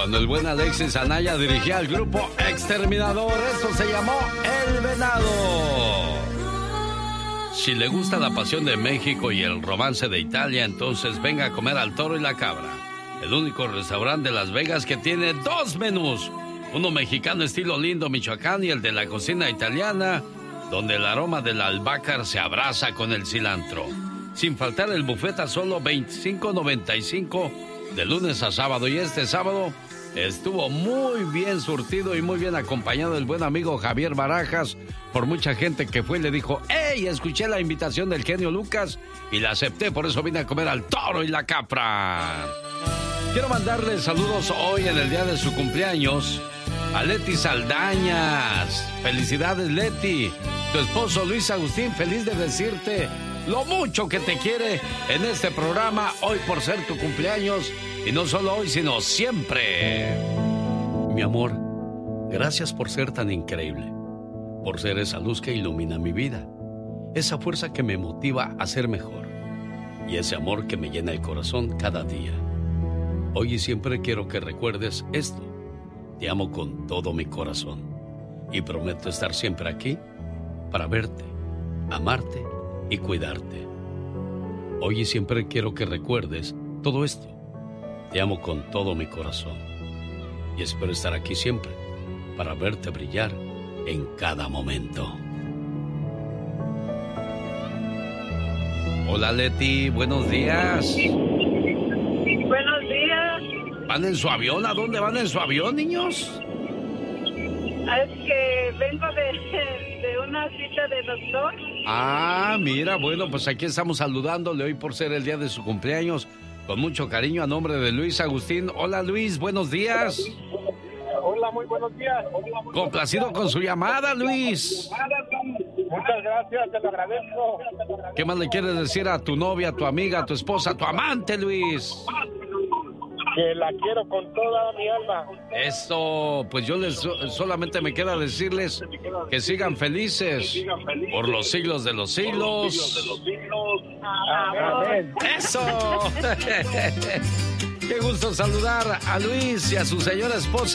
Cuando el buen Alexis Anaya dirigía el grupo Exterminador, esto se llamó El Venado. Si le gusta la pasión de México y el romance de Italia, entonces venga a comer al Toro y la Cabra, el único restaurante de Las Vegas que tiene 2 menús, uno mexicano estilo Lindo, Michoacán, y el de la cocina italiana, donde el aroma del albácar se abraza con el cilantro. Sin faltar el buffet a solo $25.95 de lunes a sábado. Y este sábado estuvo muy bien surtido y muy bien acompañado el buen amigo Javier Barajas por mucha gente que fue y le dijo: ¡Hey! Escuché la invitación del genio Lucas y la acepté, por eso vine a comer al Toro y la Capra. Quiero mandarle saludos hoy en el día de su cumpleaños a Leti Saldañas. Felicidades, Leti. Tu esposo Luis Agustín, feliz de decirte lo mucho que te quiere en este programa hoy por ser tu cumpleaños, y no solo hoy, sino siempre. Mi amor, gracias por ser tan increíble, por ser esa luz que ilumina mi vida, esa fuerza que me motiva a ser mejor y ese amor que me llena el corazón cada día. Hoy y siempre quiero que recuerdes esto: te amo con todo mi corazón y prometo estar siempre aquí para verte, amarte y cuidarte. Hoy y siempre quiero que recuerdes todo esto: te amo con todo mi corazón y espero estar aquí siempre para verte brillar en cada momento. Hola, Leti, buenos días. Buenos días. ¿Van en su avión? ¿A dónde van en su avión, niños? Es que vengo de una cita de doctor. Ah, mira, bueno, pues aquí estamos saludándole hoy por ser el día de su cumpleaños. Con mucho cariño a nombre de Luis Agustín. Hola, Luis, buenos días. Hola, muy buenos días. Complacido con su llamada, Luis. Muchas gracias, te lo agradezco. ¿Qué más le quieres decir a tu novia, a tu amiga, a tu esposa, a tu amante, Luis? Que la quiero con toda mi alma. Eso, pues yo solamente me queda decirles que sigan felices por los siglos de los siglos. Amén. ¡Eso! Qué gusto saludar a Luis y a su señora esposa.